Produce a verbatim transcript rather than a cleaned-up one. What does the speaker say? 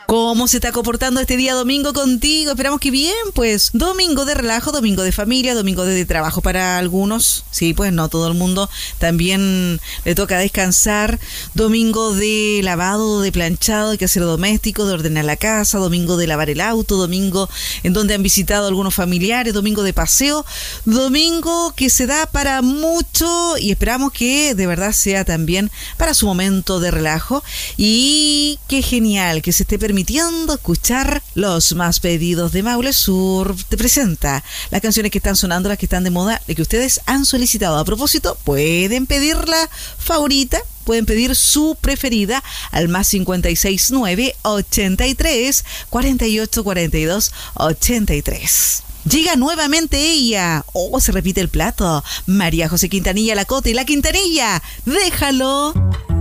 ¿Cómo se está comportando este día domingo contigo? Esperamos que bien, pues. Domingo de relajo, domingo de familia, domingo de trabajo para algunos. Sí, pues no todo el mundo. También le toca descansar. Domingo de lavado, de planchado, de quehacer doméstico, de ordenar la casa. Domingo de lavar el auto. Domingo en donde han visitado algunos familiares. Domingo de paseo. Domingo que se da para mucho y esperamos que de verdad sea también para su momento de relajo. Y qué genial que se esté permitiendo escuchar los más pedidos de Maule Sur. Te presenta las canciones que están sonando, las que están de moda, las que ustedes han solicitado. A propósito, pueden pedir la favorita, pueden pedir su preferida al más cincuenta y seis nueve, ochenta y tres, cuarenta y ocho, cuarenta y dos, ochenta y tres. Llega nuevamente ella. Oh, se repite el plato. María José Quintanilla, La Cota y La Quintanilla. Déjalo.